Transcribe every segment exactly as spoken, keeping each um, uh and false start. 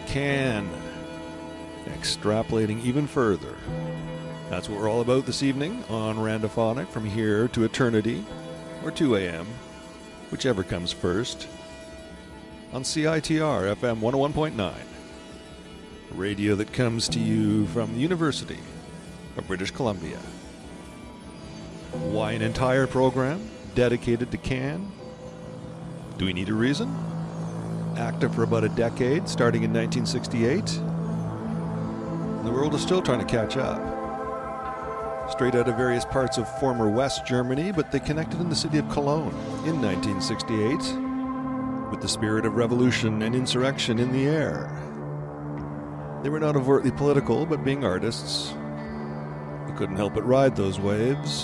Can. Extrapolating even further. That's what we're all about this evening on Randophonic, from here to eternity, or two a.m., whichever comes first, on C I T R F M one oh one point nine, radio that comes to you from the University of British Columbia. Why an entire program dedicated to Can? Do we need a reason? Active for about a decade, starting in nineteen sixty-eight. And the world is still trying to catch up. Straight out of various parts of former West Germany, but they connected in the city of Cologne in nineteen sixty-eight with the spirit of revolution and insurrection in the air. They were not overtly political, but being artists, they couldn't help but ride those waves.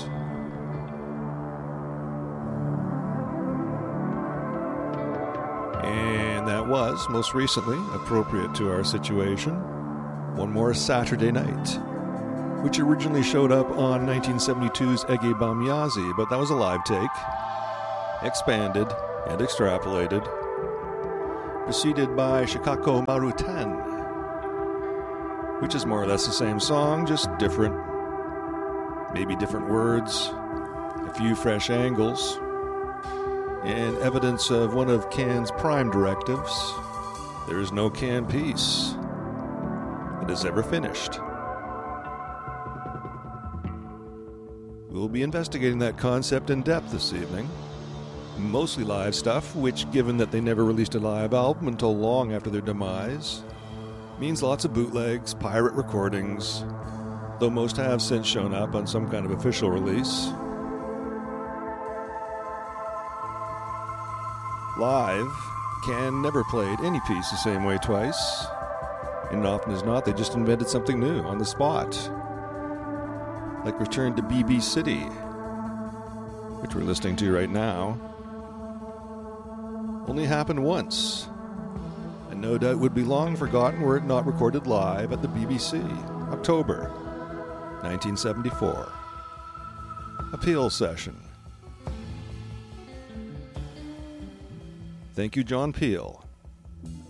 And that was, most recently, appropriate to our situation, One More Saturday Night, which originally showed up on nineteen seventy-two's Ege Bamyazi, but that was a live take, expanded and extrapolated, preceded by Shikako Marutan, which is more or less the same song, just different, maybe different words, a few fresh angles, and evidence of one of Can's prime directives: there is no Can piece that is ever finished. We'll be investigating that concept in depth this evening. Mostly live stuff, which, given that they never released a live album until long after their demise, means lots of bootlegs, pirate recordings, though most have since shown up on some kind of official release. Live, Can never played any piece the same way twice, and often as not, they just invented something new on the spot. Like Return to B B City, which we're listening to right now, only happened once, and no doubt would be long forgotten were it not recorded live at the B B C, October nineteen seventy-four. A Peel session. Thank you, John Peel.